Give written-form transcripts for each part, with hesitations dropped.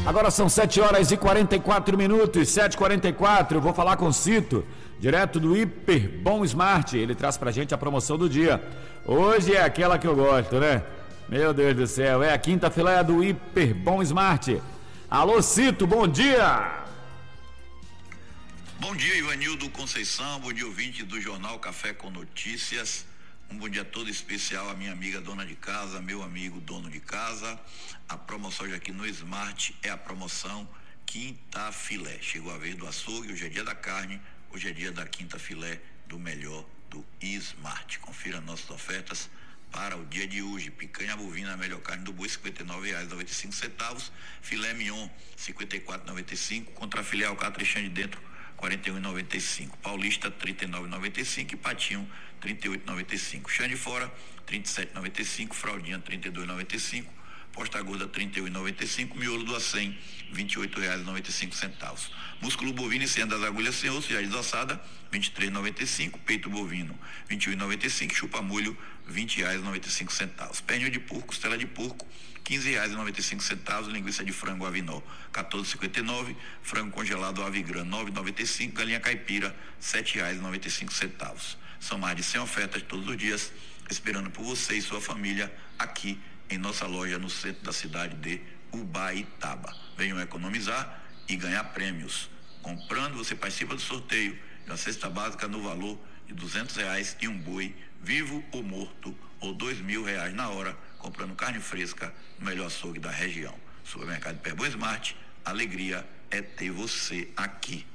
Agora são 7 horas e 44 minutos, 7h44, vou falar com o Cito, direto do Hiper Bom Smart. Ele traz pra gente a promoção do dia. Hoje é aquela que eu gosto, né? Meu Deus do céu, é a quinta filé do Hiper Bom Smart. Alô, Cito, bom dia! Bom dia, Ivanildo Conceição, bom dia, ouvinte do Jornal Café com Notícias. Um bom dia todo especial à minha amiga dona de casa, meu amigo dono de casa. A promoção hoje aqui no Smart é a promoção Quinta Filé. Chegou a vez do açougue, hoje é dia da carne, hoje é dia da Quinta Filé do melhor do Smart. Confira nossas ofertas para o dia de hoje. Picanha bovina, a melhor carne do boi, R$ 59,95. Filé mignon, R$ 54,95. Contra filé alcatrechã de dentro, R$ 41,95. Paulista, R$ 39,95. E patinho, R$ 38,95. Chã de fora, R$ 37,95. Fraldinha, R$ 32,95. Posta gorda, R$ 31,95. Miolo do acém, R$ 28,95. Músculo bovino e senha das agulhas sem osso, já desossada, R$ 23,95. Peito bovino, R$ 21,95. Chupa molho, R$ 20,95. Perninha de porco, costela de porco, R$ 15,95. Linguiça de frango Avinó, R$ 14,59. Frango congelado Avigran, R$ 9,95. Galinha caipira, R$ 7,95. São mais de 100 ofertas todos os dias, esperando por você e sua família aqui em nossa loja no centro da cidade de Ubaitaba. Venham economizar e ganhar prêmios. Comprando, você participa do sorteio de uma cesta básica no valor de R$200 e um boi, vivo ou morto, ou R$2.000 na hora, comprando carne fresca no melhor açougue da região. Supermercado Hiper Smart, alegria é ter você aqui.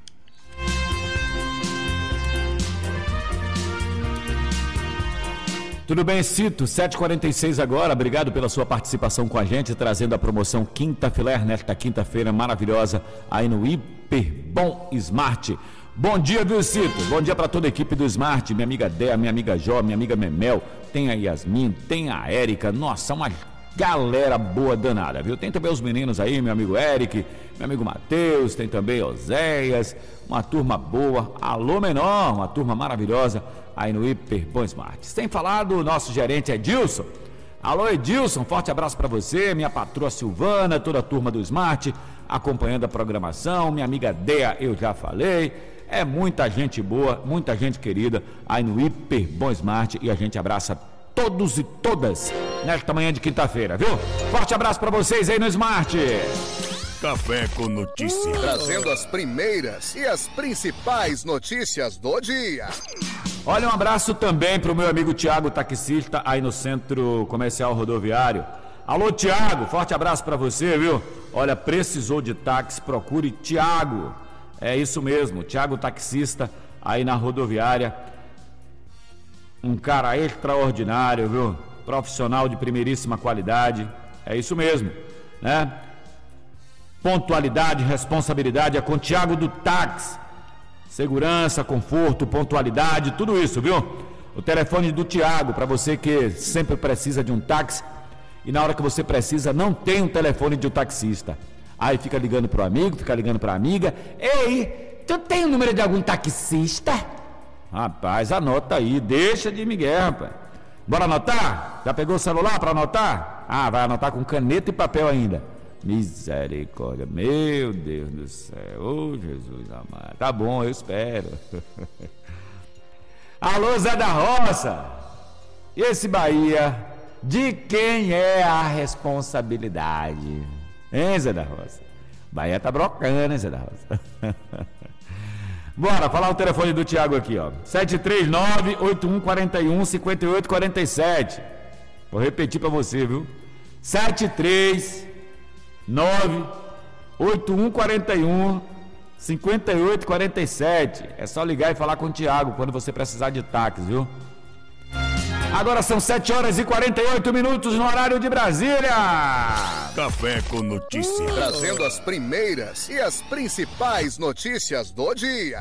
Tudo bem, Cito? 7h46 agora, obrigado pela sua participação com a gente, trazendo a promoção Quinta Filé nesta quinta-feira maravilhosa aí no Hiper Bom Smart. Bom dia, viu, Cito? Bom dia para toda a equipe do Smart, minha amiga Dea, minha amiga Jó, minha amiga Memel, tem a Yasmin, tem a Érica, nossa, uma galera boa danada, viu? Tem também os meninos aí, meu amigo Eric, meu amigo Matheus, tem também Oséias, uma turma boa, alô menor, uma turma maravilhosa aí no Hiper Bom Smart. Sem falar do nosso gerente Edilson. Alô Edilson, forte abraço para você, minha patroa Silvana, toda a turma do Smart, acompanhando a programação, minha amiga Dea, eu já falei, é muita gente boa, muita gente querida aí no Hiper Bom Smart e a gente abraça todos e todas nesta manhã de quinta-feira, viu? Forte abraço para vocês aí no Smart. Café com Notícias. Trazendo as primeiras e as principais notícias do dia. Olha, um abraço também para o meu amigo Tiago, taxista, aí no Centro Comercial Rodoviário. Alô, Tiago, forte abraço para você, viu? Olha, precisou de táxi, procure Tiago. É isso mesmo, Tiago, taxista, aí na rodoviária. Um cara extraordinário, viu? Profissional de primeiríssima qualidade. É isso mesmo, né? Pontualidade, responsabilidade é com Tiago do Táxi. Segurança, conforto, pontualidade, tudo isso, viu? O telefone do Tiago, para você que sempre precisa de um táxi e na hora que você precisa não tem um telefone de um taxista. Aí fica ligando pro amigo, fica ligando pra amiga. Ei, tu tem o número de algum taxista? Rapaz, anota aí, deixa de migué, rapaz. Bora anotar? Já pegou o celular para anotar? Ah, vai anotar com caneta e papel ainda. Misericórdia, meu Deus do céu, ô Jesus amado. Tá bom, eu espero. Alô, Zé da Roça. E esse Bahia, de quem é a responsabilidade? Hein, Zé da Roça? Bahia tá brocando, hein, Zé da Roça? Bora, falar o telefone do Tiago aqui, ó. 739-8141-5847. Vou repetir pra você, viu? 739-8141-5847. É só ligar e falar com o Tiago quando você precisar de táxi, viu? Agora são 7h48 no horário de Brasília. Café com Notícias. Trazendo as primeiras e as principais notícias do dia.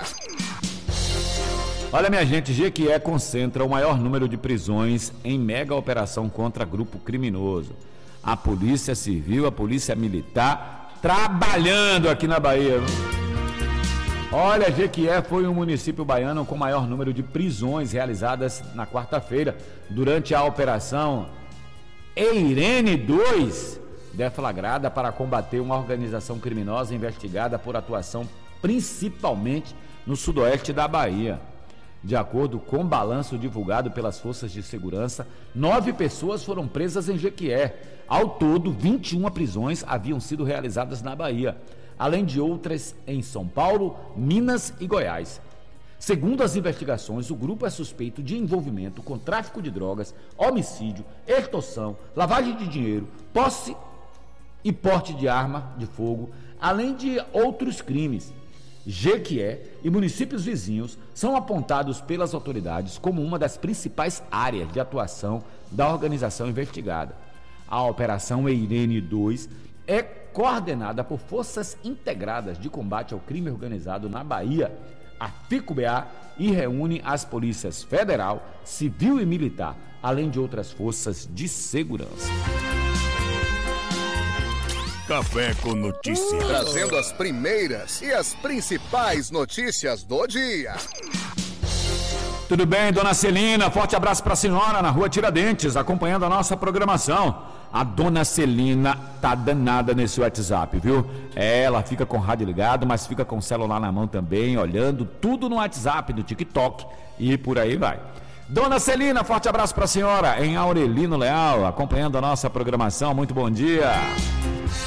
Olha, minha gente, Jequié concentra o maior número de prisões em mega operação contra grupo criminoso. A Polícia Civil, a Polícia Militar, trabalhando aqui na Bahia. Olha, Jequié foi o município baiano com maior número de prisões realizadas na quarta-feira, durante a operação Eirene 2. deflagrada para combater uma organização criminosa investigada por atuação principalmente no sudoeste da Bahia. De acordo com o balanço divulgado pelas forças de segurança, 9 pessoas foram presas em Jequié. Ao todo, 21 prisões haviam sido realizadas na Bahia, além de outras em São Paulo, Minas e Goiás. Segundo as investigações, o grupo é suspeito de envolvimento com tráfico de drogas, homicídio, extorsão, lavagem de dinheiro, posse e porte de arma de fogo, além de outros crimes. Jequié e municípios vizinhos são apontados pelas autoridades como uma das principais áreas de atuação da organização investigada. A Operação Eirene 2 é coordenada por Forças Integradas de Combate ao Crime Organizado na Bahia, a FICO-BA, e reúne as polícias federal, civil e militar, além de outras forças de segurança. Café com Notícia. Trazendo as primeiras e as principais notícias do dia. Tudo bem, dona Celina? Forte abraço para a senhora na rua Tiradentes, acompanhando a nossa programação. A dona Celina tá danada nesse WhatsApp, viu? Ela fica com o rádio ligado, mas fica com o celular na mão também, olhando tudo no WhatsApp, no TikTok e por aí vai. Dona Celina, forte abraço para a senhora em Aurelino Leal, acompanhando a nossa programação. Muito bom dia.